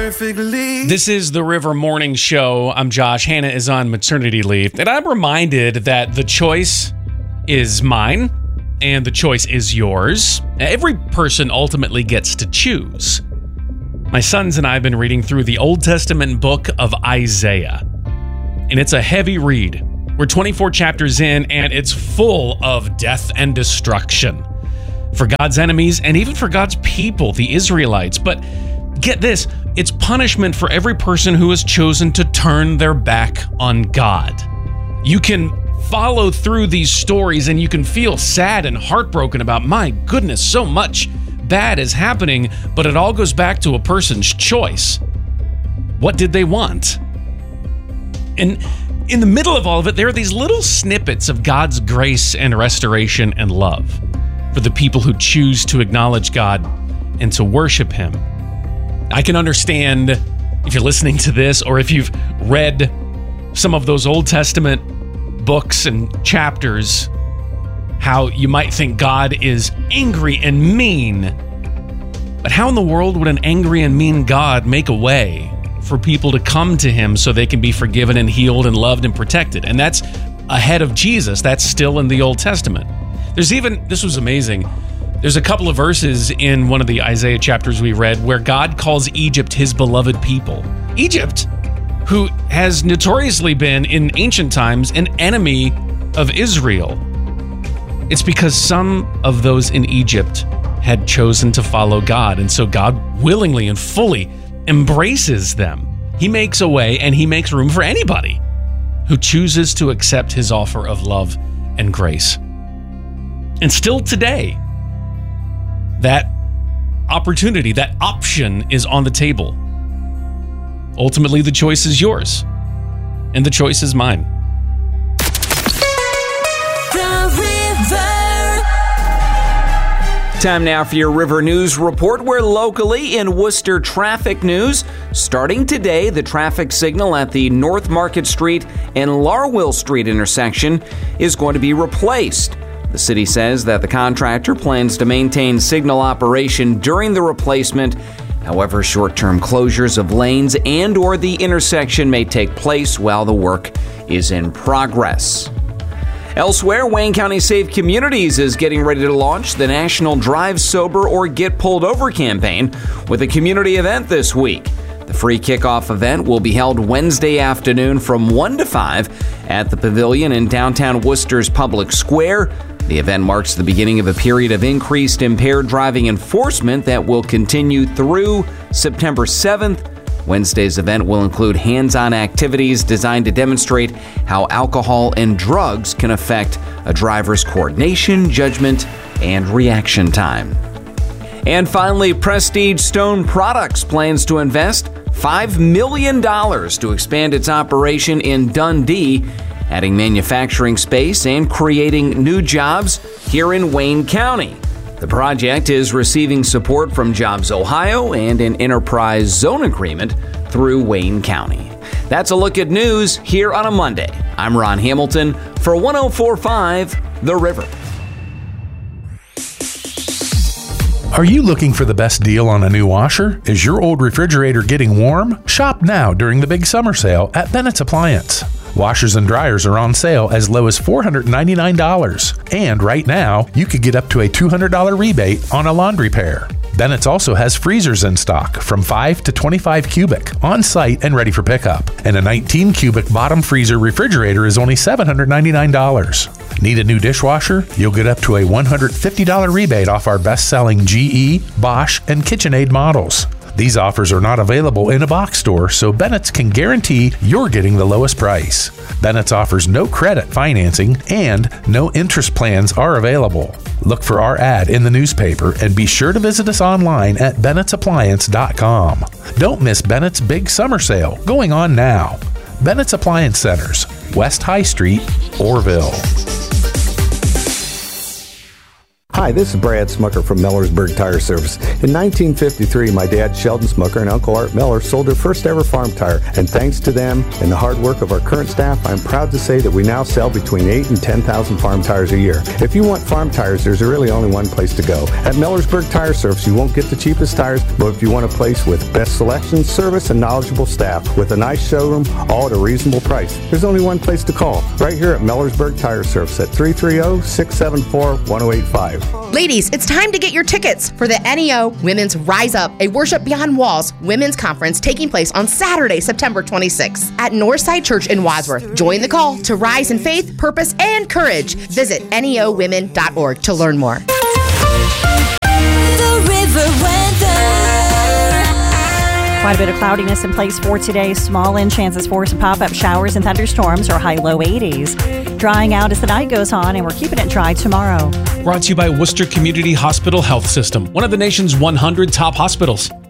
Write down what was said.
perfectly. This is the River Morning Show. I'm Josh. Hannah is on maternity leave. And I'm reminded that the choice is mine and the choice is yours. Every person ultimately gets to choose. My sons and I have been reading through the Old Testament book of Isaiah. And it's a heavy read. We're 24 chapters in, and it's full of death and destruction for God's enemies and even for God's people, the Israelites. But get this, it's punishment for every person who has chosen to turn their back on God. You can follow through these stories and you can feel sad and heartbroken about, my goodness, so much bad is happening, but it all goes back to a person's choice. What did they want? And in the middle of all of it, there are these little snippets of God's grace and restoration and love for the people who choose to acknowledge God and to worship Him. I can understand if you're listening to this or if you've read some of those Old Testament books and chapters, how you might think God is angry and mean. But how in the world would an angry and mean God make a way for people to come to Him so they can be forgiven and healed and loved and protected? And that's ahead of Jesus. That's still in the Old Testament. There's even, this was amazing, there's a couple of verses in one of the Isaiah chapters we read where God calls Egypt His beloved people. Egypt, who has notoriously been in ancient times an enemy of Israel. It's because some of those in Egypt had chosen to follow God, and so God willingly and fully embraces them. He makes a way and He makes room for anybody who chooses to accept His offer of love and grace. And still today, that opportunity, that option is on the table. Ultimately, the choice is yours, and the choice is mine. Time now for your River News Report, where locally in Worcester traffic news, starting today, the traffic signal at the North Market Street and Larwill Street intersection is going to be replaced. The city says that the contractor plans to maintain signal operation during the replacement. However, short-term closures of lanes and or the intersection may take place while the work is in progress. Elsewhere, Wayne County Safe Communities is getting ready to launch the National Drive Sober or Get Pulled Over campaign with a community event this week. The free kickoff event will be held Wednesday afternoon from 1 to 5 at the Pavilion in downtown Worcester's Public Square. The event marks the beginning of a period of increased impaired driving enforcement that will continue through September 7th. Wednesday's event will include hands-on activities designed to demonstrate how alcohol and drugs can affect a driver's coordination, judgment, and reaction time. And finally, Prestige Stone Products plans to invest $5 million to expand its operation in Dundee, adding manufacturing space and creating new jobs here in Wayne County. The project is receiving support from Jobs Ohio and an enterprise zone agreement through Wayne County. That's a look at news here on a Monday. I'm Ron Hamilton for 104.5 The River. Are you looking for the best deal on a new washer? Is your old refrigerator getting warm? Shop now during the big summer sale at Bennett's Appliance. Washers and dryers are on sale as low as $499. And right now, you could get up to a $200 rebate on a laundry pair. Bennett's also has freezers in stock from 5 to 25 cubic, on site and ready for pickup. And a 19 cubic bottom freezer refrigerator is only $799. Need a new dishwasher? You'll get up to a $150 rebate off our best-selling GE, Bosch, and KitchenAid models. These offers are not available in a box store, so Bennett's can guarantee you're getting the lowest price. Bennett's offers no credit financing and no interest plans are available. Look for our ad in the newspaper and be sure to visit us online at Bennett'sAppliance.com. Don't miss Bennett's big summer sale going on now. Bennett's Appliance Centers, West High Street, Orville. Hi, this is Brad Smucker from Millersburg Tire Service. In 1953, my dad, Sheldon Smucker, and Uncle Art Miller sold their first ever farm tire. And thanks to them and the hard work of our current staff, I'm proud to say that we now sell between 8,000 and 10,000 farm tires a year. If you want farm tires, there's really only one place to go. At Millersburg Tire Service, you won't get the cheapest tires, but if you want a place with best selection, service, and knowledgeable staff with a nice showroom, all at a reasonable price, there's only one place to call. Right here at Millersburg Tire Service at 330-674-1085. Ladies, it's time to get your tickets for the NEO Women's Rise Up, a Worship Beyond Walls women's conference taking place on Saturday, September 26th at Northside Church in Wadsworth. Join the call to rise in faith, purpose, and courage. Visit neowomen.org to learn more. The river weather. Quite a bit of cloudiness in place for today. Small in chances for some pop-up showers and thunderstorms, or high-low 80s. Drying out as the night goes on, and we're keeping it dry tomorrow. Brought to you by Worcester Community Hospital Health System, one of the nation's 100 top hospitals.